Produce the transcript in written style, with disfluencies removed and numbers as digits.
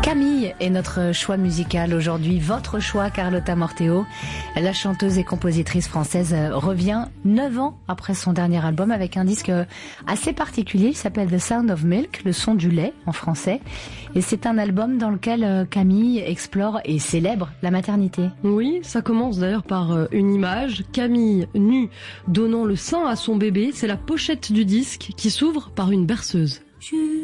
Camille est notre choix musical aujourd'hui, votre choix Carlotta Morteo. La chanteuse et compositrice française revient 9 ans après son dernier album avec un disque assez particulier, il s'appelle The Sound of Milk, le son du lait en français. Et c'est un album dans lequel Camille explore et célèbre la maternité. Oui, ça commence d'ailleurs par une image, Camille nue donnant le sein à son bébé, c'est la pochette du disque qui s'ouvre par une berceuse.